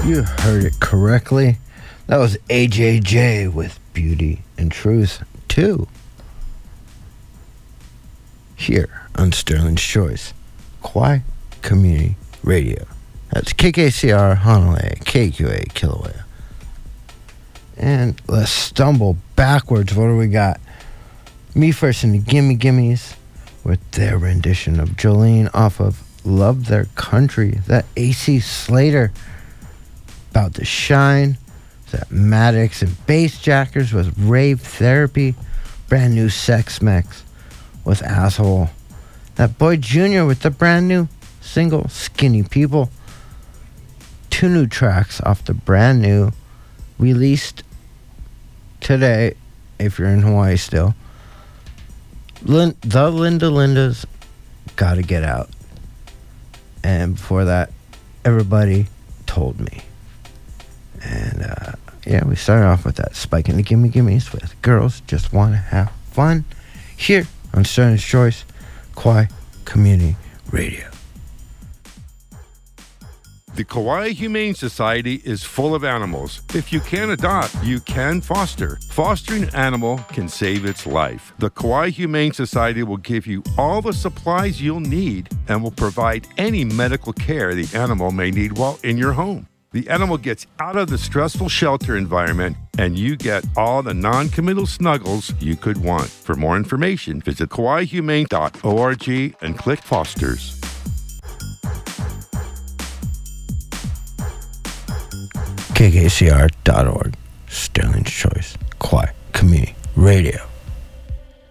You heard it correctly. That was AJJ with Beauty and Truth 2. Here on Sterling's Choice, Kauai Community Radio. That's KKCR, Honolulu, KQA, Kilauea. And let's stumble backwards. What do we got? Me First and the Gimme Gimmes with their rendition of Jolene off of Love Their Country. That AC Slater About to Shine. That Maddox and Bassjackers with Rave Therapy. Brand new Sex Mex with Asshole. That Boy Jr. with the brand new single Skinny People. 2 new tracks off the brand new, released today, if you're in Hawaii still. The Linda Lindas, Gotta Get Out. And before that, Everybody Told Me. And we started off with that Spike in the Gimme Gimmes with Girls Just Wanna Have Fun here on Sterling's Choice, Kauai Community Radio. The Kauai Humane Society is full of animals. If you can't adopt, you can foster. Fostering an animal can save its life. The Kauai Humane Society will give you all the supplies you'll need and will provide any medical care the animal may need while in your home. The animal gets out of the stressful shelter environment and you get all the non-committal snuggles you could want. For more information, visit kauaihumane.org and click Fosters. KKCR.org, Sterling's Choice, Kauai Community Radio.